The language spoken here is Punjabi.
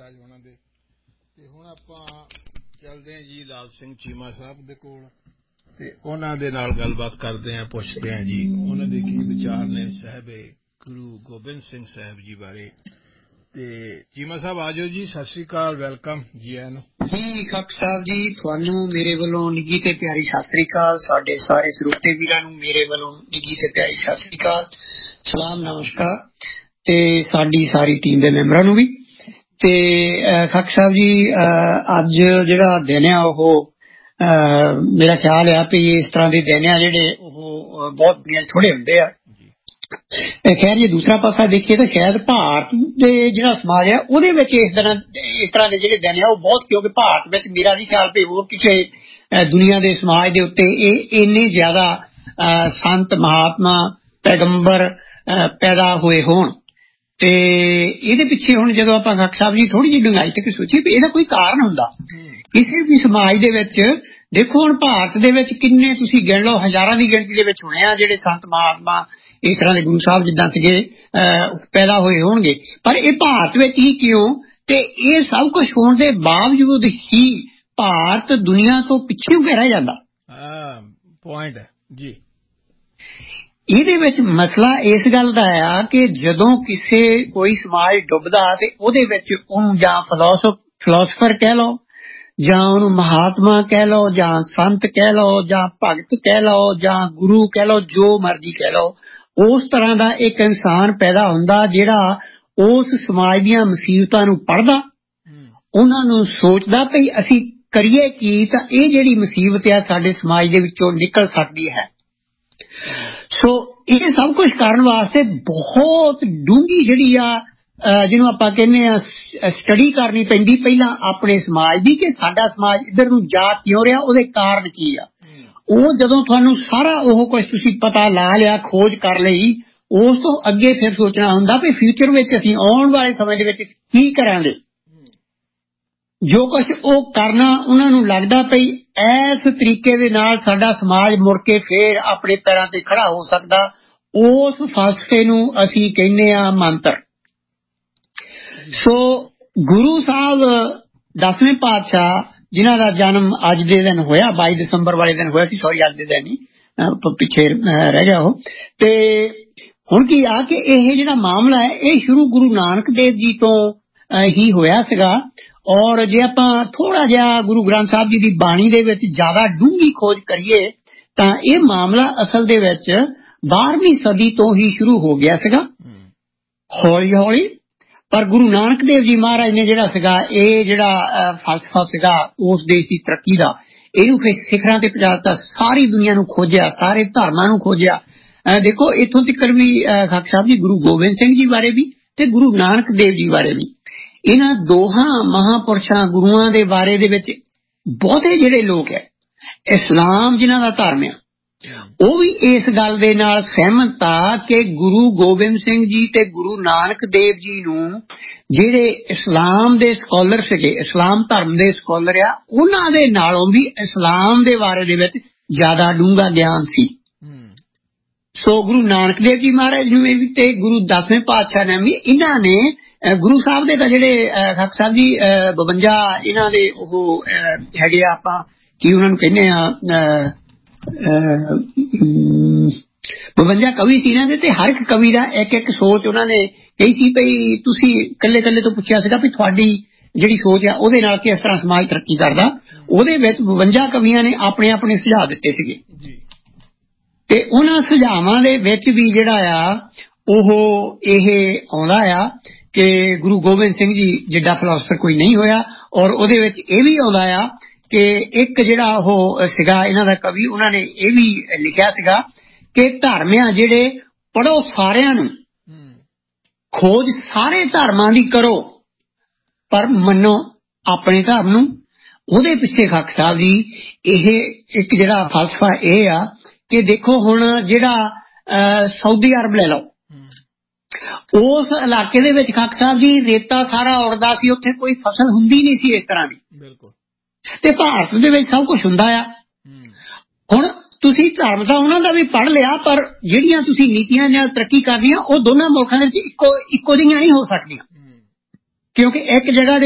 ਮਹਾਰਾਜ ਹੋਣਾ ਦੇ। ਤੇ ਹੁਣ ਆਪਾਂ ਚੱਲਦੇ ਹਾਂ ਜੀ ਲਾਲ ਸਿੰਘ ਚੀਮਾ ਸਾਹਿਬ ਦੇ ਕੋਲ ਤੇ ਉਹਨਾਂ ਦੇ ਨਾਲ ਗੱਲਬਾਤ ਕਰਦੇ ਹਾਂ, ਪੁੱਛਦੇ ਹਾਂ ਜੀ ਉਹਨਾਂ ਦੇ ਕੀ ਵਿਚਾਰ ਨੇ ਸਾਹਿਬੇ ਗੁਰੂ ਗੋਬਿੰਦ ਸਿੰਘ ਸਾਹਿਬ ਜੀ ਬਾਰੇ। ਤੇ ਚੀਮਾ ਸਾਹਿਬ ਆ ਜਾਓ ਜੀ, ਸਤਿ ਸ੍ਰੀ ਅਕਾਲ, ਵੈਲਕਮ ਜੀ ਆਇਆਂ ਨੂੰ। ਜੀ ਖੱਕ ਸਾਹਿਬ ਜੀ, ਤੁਹਾਨੂੰ ਮੇਰੇ ਵੱਲੋਂ ਨਿੱਘੀ ਤੇ ਪਿਆਰੀ ਸਤਿ ਸ੍ਰੀ ਅਕਾਲ। ਸਾਡੇ ਸਾਰੇ ਸਰੋਤੇ ਵੀਰਾਂ ਨੂੰ ਮੇਰੇ ਵੱਲੋਂ ਨਿੱਘੀ ਤੇ ਪਿਆਰੀ ਸਤਿ ਸ੍ਰੀ ਅਕਾਲ, ਸਲਾਮ, ਨਮਸਕਾਰ। ਤੇ ਸਾਡੀ ਸਾਰੀ ਟੀਮ ਦੇ ਮੈਂਬਰਾਂ ਨੂੰ ਵੀ। ਤੇ ਖੱਕ ਸਾਹਿਬ ਜੀ, ਅੱਜ ਜਿਹੜਾ ਦਿਨ ਆ ਉਹ ਮੇਰਾ ਖਿਆਲ ਆ ਵੀ ਇਸ ਤਰ੍ਹਾਂ ਦੇ ਦਿਨ ਆ ਜਿਹੜੇ ਉਹ ਬਹੁਤ ਦੁਨੀਆ ਥੋੜੇ ਹੁੰਦੇ ਆ। ਖੈਰ ਜੇ ਦੂਸਰਾ ਪਾਸਾ ਦੇਖੀਏ ਤਾਂ ਸ਼ਾਇਦ ਭਾਰਤ ਦੇ ਜਿਹੜਾ ਸਮਾਜ ਆ ਉਹਦੇ ਵਿੱਚ ਇਸ ਤਰ੍ਹਾਂ ਦੇ ਜਿਹੜੇ ਦਿਨ ਆ ਉਹ ਬਹੁਤ, ਕਿਉਂਕਿ ਭਾਰਤ ਵਿੱਚ ਮੇਰਾ ਨਹੀਂ ਖਿਆਲ ਵੀ ਹੋਰ ਕਿਸੇ ਦੁਨੀਆ ਦੇ ਸਮਾਜ ਦੇ ਉੱਤੇ ਇਹ ਇੰਨੇ ਜ਼ਿਆਦਾ ਸੰਤ ਮਹਾਤਮਾ ਪੈਗੰਬਰ ਪੈਦਾ ਹੋਏ ਹੋਣ। ਤੇ ਇਹਦੇ ਪਿੱਛੇ ਹੁਣ ਜਦੋਂ ਆਪਾਂ ਖੱਕ ਸਾਹਿਬ ਜੀ ਥੋੜੀ ਜਿਹੀ ਡੂੰਘਾਈ ਤੱਕ ਸੋਚੀਏ ਵੀ ਇਹਦਾ ਕੋਈ ਕਾਰਨ ਹੁੰਦਾ ਕਿਸੇ ਵੀ ਸਮਾਜ ਦੇ ਵਿੱਚ। ਦੇਖੋ ਹੁਣ ਭਾਰਤ ਦੇ ਵਿੱਚ ਕਿੰਨੇ ਤੁਸੀਂ ਗਿਣ ਲਓ, ਹਜ਼ਾਰਾਂ ਦੀ ਗਿਣਤੀ ਦੇ ਵਿੱਚ ਹੋਣੇ ਆ ਜਿਹੜੇ ਸੰਤ ਮਹਾਤਮਾ ਇਸ ਤਰ੍ਹਾਂ ਦੇ ਗੁਰੂ ਸਾਹਿਬ ਜਿੱਦਾਂ ਸੀਗੇ ਪੈਦਾ ਹੋਏ ਹੋਣਗੇ। ਪਰ ਇਹ ਭਾਰਤ ਵਿੱਚ ਹੀ ਕਿਉਂ? ਤੇ ਇਹ ਸਭ ਕੁਝ ਹੋਣ ਦੇ ਬਾਵਜੂਦ ਹੀ ਭਾਰਤ ਦੁਨੀਆ ਤੋਂ ਪਿੱਛੇ ਕਿਉਂ ਰਹਿ ਜਾਂਦਾ? ਪੁਆਇੰਟ ਹੈ ਜੀ। ਇਹਦੇ ਵਿੱਚ ਮਸਲਾ ਇਸ ਗੱਲ ਦਾ ਆ ਕਿ ਜਦੋਂ ਕਿਸੇ ਕੋਈ ਸਮਾਜ ਡੁੱਬਦਾ ਤੇ ਉਹਦੇ ਵਿੱਚ ਉਹਨੂੰ ਜਾਂ ਫਿਲਾਸਫਰ ਕਹਿ ਲਓ, ਜਾਂ ਉਹਨੂੰ ਮਹਾਤਮਾ ਕਹਿ ਲਓ, ਜਾਂ ਸੰਤ ਕਹਿ ਲਓ, ਜਾਂ ਭਗਤ ਕਹਿ ਲਓ, ਜਾਂ ਗੁਰੂ ਕਹਿ ਲਓ, ਜੋ ਮਰਜ਼ੀ ਕਹਿ ਲਓ, ਉਸ ਤਰ੍ਹਾਂ ਦਾ ਇੱਕ ਇਨਸਾਨ ਪੈਦਾ ਹੁੰਦਾ ਜਿਹੜਾ ਉਸ ਸਮਾਜ ਦੀਆਂ ਮੁਸੀਬਤਾਂ ਨੂੰ ਪੜ੍ਹਦਾ, ਉਹਨਾਂ ਨੂੰ ਸੋਚਦਾ ਵੀ ਅਸੀਂ ਕਰੀਏ ਕੀ ਤਾਂ ਇਹ ਜਿਹੜੀ ਮੁਸੀਬਤ ਆ ਸਾਡੇ ਸਮਾਜ ਦੇ ਵਿੱਚੋਂ ਨਿਕਲ ਸਕਦੀ ਹੈ। ਸੋ ਇਹ ਸਭ ਕੁਝ ਕਰਨ ਵਾਸਤੇ ਬਹੁਤ ਡੂੰਘੀ ਜਿਹੜੀ ਆ ਜਿਹਨੂੰ ਆਪਾਂ ਕਹਿੰਦੇ ਆ ਸਟੱਡੀ ਕਰਨੀ ਪੈਂਦੀ ਪਹਿਲਾਂ ਆਪਣੇ ਸਮਾਜ ਦੀ, ਕਿ ਸਾਡਾ ਸਮਾਜ ਇੱਧਰ ਨੂੰ ਜਾ ਕਿਉਂ ਰਿਹਾ, ਉਹਦੇ ਕਾਰਨ ਕੀ ਆ। ਉਹ ਜਦੋਂ ਤੁਹਾਨੂੰ ਸਾਰਾ ਉਹ ਕੁਝ ਤੁਸੀਂ ਪਤਾ ਲਾ ਲਿਆ, ਖੋਜ ਕਰ ਲਈ, ਉਸ ਤੋਂ ਅੱਗੇ ਫਿਰ ਸੋਚਣਾ ਹੁੰਦਾ ਵੀ ਫਿਊਚਰ ਵਿੱਚ ਅਸੀਂ ਆਉਣ ਵਾਲੇ ਸਮੇਂ ਦੇ ਵਿੱਚ ਕੀ ਕਰਾਂਗੇ। ਜੋ ਕੁਝ ਉਹ ਕਰਨਾ ਉਹਨਾਂ ਨੂੰ ਲੱਗਦਾ ਪਈ ਇਸ ਤਰੀਕੇ ਦੇ ਨਾਲ ਸਾਡਾ ਸਮਾਜ ਮੁੜ ਕੇ ਫੇਰ ਆਪਣੇ ਪੈਰਾਂ ਤੇ ਖੜਾ ਹੋ ਸਕਦਾ, ਉਸ ਫਲਸਫੇ ਨੂੰ ਅਸੀਂ ਕਹਿੰਦੇ ਆ ਮੰਤਰ। ਸੋ ਗੁਰੂ ਸਾਹਿਬ 10ਵੇਂ ਪਾਤਸ਼ਾਹ ਜਿਨ੍ਹਾਂ ਦਾ ਜਨਮ ਅੱਜ ਦੇ ਦਿਨ ਹੋਇਆ, 22 ਦਸੰਬਰ ਵਾਲੇ ਦਿਨ ਹੋਇਆ ਸੀ, ਸੌਰੀ ਅੱਜ ਦੇ ਦਿਨ ਹੀ ਪਿੱਛੇ ਰਹਿ ਗਿਆ ਉਹ। ਤੇ ਹੁਣ ਕੀ ਆ ਕਿ ਇਹ ਜਿਹੜਾ ਮਾਮਲਾ ਹੈ ਇਹ ਸ਼ੁਰੂ ਗੁਰੂ ਨਾਨਕ ਦੇਵ ਜੀ ਤੋਂ ਹੀ ਹੋਇਆ ਸੀਗਾ। ਔਰ ਜੇ ਆਪਾਂ ਥੋੜਾ ਜਿਹਾ ਗੁਰੂ ਗ੍ਰੰਥ ਸਾਹਿਬ ਜੀ ਦੀ ਬਾਣੀ ਦੇ ਵਿੱਚ ਜ਼ਿਆਦਾ ਡੂੰਘੀ ਖੋਜ ਕਰੀਏ ਤਾਂ ਇਹ ਮਾਮਲਾ ਅਸਲ ਦੇ ਵਿੱਚ 12ਵੀਂ ਸਦੀ ਤੋਂ ਹੀ ਸ਼ੁਰੂ ਹੋ ਗਿਆ ਸੀਗਾ ਹੌਲੀ ਹੌਲੀ। ਪਰ ਗੁਰੂ ਨਾਨਕ ਦੇਵ ਜੀ ਮਹਾਰਾਜ ਨੇ ਜਿਹੜਾ ਸੀਗਾ ਇਹ ਜਿਹੜਾ ਫਲਸਫਾ ਸੀਗਾ ਉਸ ਦੇਸ਼ ਦੀ ਤਰੱਕੀ ਦਾ, ਇਹਨੂੰ ਫਿਰ ਸਿਖਰਾਂ ਤੇ ਪਹੁੰਚਾ ਦਿੱਤਾ, ਸਾਰੀ ਦੁਨੀਆ ਨੂੰ ਖੋਜਿਆ, ਸਾਰੇ ਧਰਮਾਂ ਨੂੰ ਖੋਜਿਆ। ਦੇਖੋ ਇੱਥੋਂ ਤੱਕ ਵੀ ਖੱਕ ਸਾਹਿਬ ਜੀ ਗੁਰੂ ਗੋਬਿੰਦ ਸਿੰਘ ਜੀ ਬਾਰੇ ਵੀ ਤੇ ਗੁਰੂ ਨਾਨਕ ਦੇਵ ਜੀ ਬਾਰੇ ਵੀ, ਇਹਨਾਂ ਦੋਹਾਂ ਮਹਾਂਪੁਰਸ਼ਾਂ ਗੁਰੂਆਂ ਦੇ ਬਾਰੇ ਦੇ ਵਿੱਚ ਬਹੁਤੇ ਜਿਹੜੇ ਲੋਕ ਹੈ, ਇਸਲਾਮ ਜਿਨ੍ਹਾਂ ਦਾ ਧਰਮ ਆ, ਉਹ ਵੀ ਇਸ ਗੱਲ ਦੇ ਨਾਲ ਸਹਿਮਤ ਆ ਕਿ ਗੁਰੂ ਗੋਬਿੰਦ ਸਿੰਘ ਜੀ ਤੇ ਗੁਰੂ ਨਾਨਕ ਦੇਵ ਜੀ ਨੂੰ ਜਿਹੜੇ ਇਸਲਾਮ ਦੇ ਸਕਾਲਰ ਸੀਗੇ, ਇਸਲਾਮ ਧਰਮ ਦੇ ਸਕਾਲਰ ਆ, ਉਹਨਾਂ ਦੇ ਨਾਲੋਂ ਵੀ ਇਸਲਾਮ ਦੇ ਬਾਰੇ ਦੇ ਵਿੱਚ ਜ਼ਿਆਦਾ ਡੂੰਘਾ ਗਿਆਨ ਸੀ। ਸੋ ਗੁਰੂ ਨਾਨਕ ਦੇਵ ਜੀ ਮਹਾਰਾਜ ਨੂੰ ਵੀ ਤੇ ਗੁਰੂ 10ਵੇਂ ਪਾਤਸ਼ਾਹ ਨੇ ਵੀ, ਇਹਨਾਂ ਨੇ ਗੁਰੂ ਸਾਹਿਬ ਦੇ ਤਾਂ ਜਿਹੜੇ ਖੱਕ ਸਾਹਿਬ ਜੀ 52 ਇਹਨਾਂ ਦੇ ਉਹ ਹੈਗੇ ਆ, ਆਪਾਂ ਕੀ ਉਹਨਾਂ ਨੂੰ ਕਹਿੰਦੇ ਆ 52 ਕਵੀ ਸੀ ਇਹਨਾਂ ਦੇ, ਤੇ ਹਰ ਇੱਕ ਕਵੀ ਦਾ ਇੱਕ ਇੱਕ ਸੋਚ ਉਹਨਾਂ ਨੇ ਕਹੀ ਸੀ ਭਈ ਤੁਸੀਂ ਕੱਲੇ ਕੱਲੇ ਤੋਂ ਪੁੱਛਿਆ ਸੀਗਾ ਵੀ ਤੁਹਾਡੀ ਜਿਹੜੀ ਸੋਚ ਆ ਉਹਦੇ ਨਾਲ ਕਿਸ ਤਰ੍ਹਾਂ ਸਮਾਜ ਤਰੱਕੀ ਕਰਦਾ। ਉਹਦੇ ਵਿੱਚ 52 ਕਵੀਆਂ ਨੇ ਆਪਣੇ ਆਪਣੇ ਸੁਝਾਅ ਦਿੱਤੇ ਸੀਗੇ ਤੇ ਉਹਨਾਂ ਸੁਝਾਵਾਂ ਦੇ ਵਿੱਚ ਵੀ ਜਿਹੜਾ ਆ ਉਹ ਇਹ ਆਉਂਦਾ ਆ ਕਿ ਗੁਰੂ ਗੋਬਿੰਦ ਸਿੰਘ ਜੀ ਜਿੱਡਾ ਫਿਲਾਸਫਰ ਕੋਈ ਨਹੀਂ ਹੋਇਆ। ਔਰ ਉਹਦੇ ਵਿੱਚ ਇਹ ਵੀ ਆਉਂਦਾ ਆ ਕਿ ਇੱਕ ਜਿਹੜਾ ਉਹ ਸੀਗਾ ਇਹਨਾਂ ਦਾ ਕਵੀ, ਉਹਨਾਂ ਨੇ ਇਹ ਵੀ ਲਿਖਿਆ ਸੀਗਾ ਕਿ ਧਰਮ ਆ ਜਿਹੜੇ ਪੜ੍ਹੋ ਸਾਰਿਆਂ ਨੂੰ, ਖੋਜ ਸਾਰੇ ਧਰਮਾਂ ਦੀ ਕਰੋ, ਪਰ ਮੰਨੋ ਆਪਣੇ ਧਰਮ ਨੂੰ। ਉਹਦੇ ਪਿੱਛੇ ਖੱਕ ਸਾਹਿਬ ਜੀ ਇਹ ਇੱਕ ਜਿਹੜਾ ਫਲਸਫਾ ਇਹ ਆ ਕਿ ਦੇਖੋ ਹੁਣ ਜਿਹੜਾ ਸਾਊਦੀ ਅਰਬ ਲੈ ਲਓ, ਉਸ ਇਲਾਕੇ ਦੇ ਵਿੱਚ ਖੱਕ ਸਾਹਿਬ ਜੀ ਰੇਤਾ ਸਾਰਾ ਉੜਦਾ ਸੀ, ਉੱਥੇ ਕੋਈ ਫਸਲ ਹੁੰਦੀ ਨਹੀਂ ਸੀ ਇਸ ਤਰ੍ਹਾਂ ਦੀ। ਬਿਲਕੁਲ। ਤੇ ਭਾਰਤ ਦੇ ਵਿੱਚ ਸਭ ਕੁਝ ਹੁੰਦਾ ਆ। ਹੁਣ ਤੁਸੀਂ ਧਰਮ ਤਾਂ ਉਹਨਾਂ ਦਾ ਵੀ ਪੜ੍ਹ ਲਿਆ, ਪਰ ਜਿਹੜੀਆਂ ਤੁਸੀਂ ਨੀਤੀਆਂ ਨਾਲ ਤਰੱਕੀ ਕਰਨੀਆਂ ਉਹ ਦੋਨਾਂ ਮੁਲਕਾਂ ਦੇ ਵਿੱਚ ਇੱਕੋ ਜਿਹੀਆਂ ਨਹੀਂ ਹੋ ਸਕਦੀਆਂ, ਕਿਉਂਕਿ ਇੱਕ ਜਗ੍ਹਾ ਦੇ